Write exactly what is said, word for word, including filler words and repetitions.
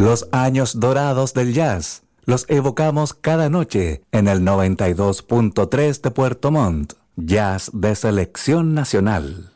Los años dorados del jazz los evocamos cada noche en el noventa y dos punto tres de Puerto Montt. Jazz de selección nacional.